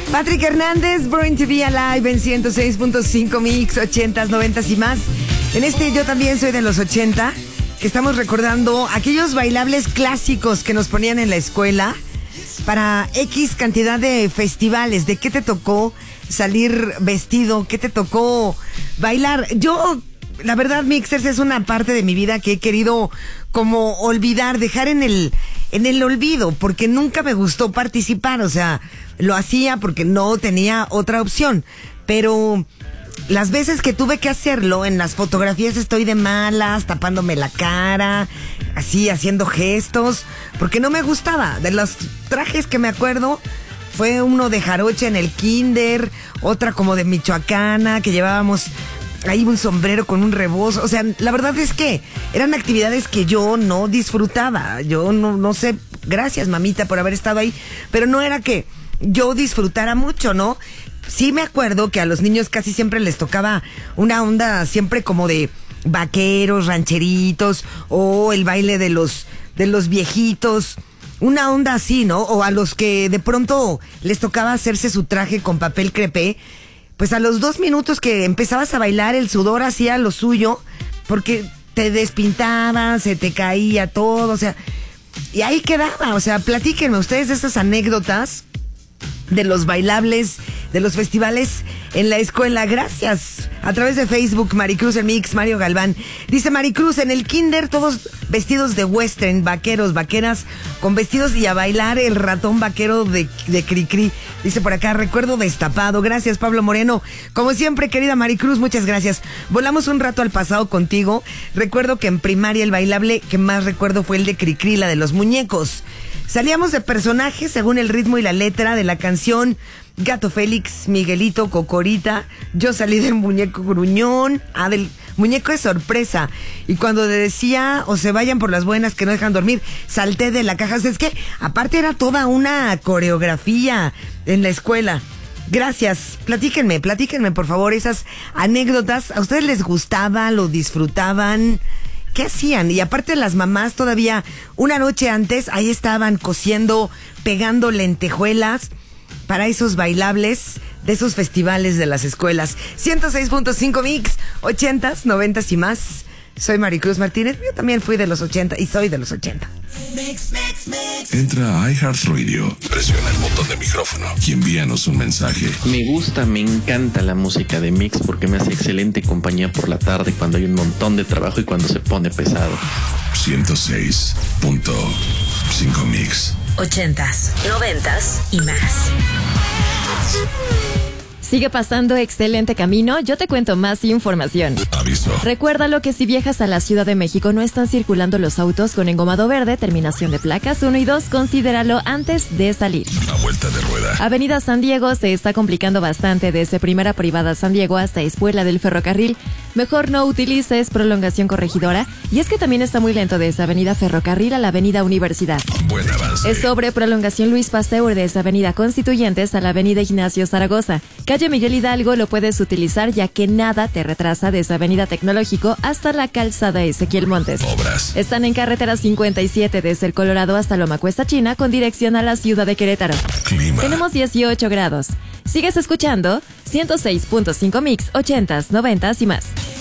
Patrick Hernández, Born to be Alive en 106.5 Mix, 80s, 90s y más. En Yo también soy de los 80, que estamos recordando aquellos bailables clásicos que nos ponían en la escuela para X cantidad de festivales. ¿De qué te tocó salir vestido? ¿Qué te tocó bailar? Yo, la verdad, Mixers, es una parte de mi vida que he querido como olvidar, dejar en el olvido, porque nunca me gustó participar. O sea, lo hacía porque no tenía otra opción, pero las veces que tuve que hacerlo, en las fotografías estoy de malas, tapándome la cara, así haciendo gestos, porque no me gustaba. De los trajes que me acuerdo, fue uno de jarocha en el kinder, otra como de michoacana, que llevábamos ahí un sombrero con un rebozo. O sea, la verdad es que eran actividades que yo no disfrutaba. Yo no sé, gracias mamita por haber estado ahí, pero no era que yo disfrutara mucho, ¿no? Sí me acuerdo que a los niños casi siempre les tocaba una onda siempre como de vaqueros, rancheritos, o el baile de los viejitos, una onda así, ¿no? O a los que de pronto les tocaba hacerse su traje con papel crepé, pues a los 2 minutos que empezabas a bailar, el sudor hacía lo suyo, porque te despintaban, se te caía todo, o sea, y ahí quedaba. O sea, platíquenme ustedes de esas anécdotas de los bailables, de los festivales en la escuela. Gracias. A través de Facebook, Maricruz el Mix, Mario Galván. Dice Maricruz, en el kinder todos vestidos de western, vaqueros, vaqueras con vestidos, y a bailar el ratón vaquero de Cricri. Dice por acá, recuerdo destapado. Gracias, Pablo Moreno. Como siempre, querida Maricruz, muchas gracias. Volamos un rato al pasado contigo. Recuerdo que en primaria el bailable que más recuerdo fue el de Cricri, la de los muñecos. Salíamos de personajes según el ritmo y la letra de la canción. Gato Félix, Miguelito, Cocorita. Yo salí del muñeco gruñón, del muñeco de sorpresa. Y cuando decía, o se vayan por las buenas que no dejan dormir, salté de la caja. O sea, es que aparte era toda una coreografía en la escuela. Gracias. Platíquenme por favor esas anécdotas. ¿A ustedes les gustaba? ¿Lo disfrutaban? ¿Qué hacían? Y aparte las mamás todavía una noche antes ahí estaban cosiendo, pegando lentejuelas para esos bailables de esos festivales de las escuelas. 106.5 Mix, 80s, 90s y más. Soy Maricruz Martínez. Yo también fui de los 80 y soy de los 80. Mix. Entra a iHeartRadio, presiona el botón de micrófono y envíanos un mensaje. Me encanta la música de Mix porque me hace excelente compañía por la tarde cuando hay un montón de trabajo y cuando se pone pesado. 106.5 Mix. 80s, 90s y más. Sigue pasando excelente camino, yo te cuento más información. Aviso. Recuérdalo que si viajas a la Ciudad de México no están circulando los autos con engomado verde, terminación de placas 1 y 2, considéralo antes de salir. A vuelta de rueda. Avenida San Diego se está complicando bastante desde Primera Privada San Diego hasta Espuela del Ferrocarril. Mejor no utilices prolongación Corregidora, y es que también está muy lento desde Avenida Ferrocarril a la Avenida Universidad. Buen avance. Es sobre prolongación Luis Pasteur desde Avenida Constituyentes a la Avenida Ignacio Zaragoza. Calle Miguel Hidalgo lo puedes utilizar ya que nada te retrasa desde Avenida Tecnológico hasta la calzada Ezequiel Montes. Obras. Están en carretera 57 desde el Colorado hasta Loma Cuesta China con dirección a la ciudad de Querétaro. Clima. Tenemos 18 grados. Sigues escuchando 106.5 Mix, 80s, 90s y más.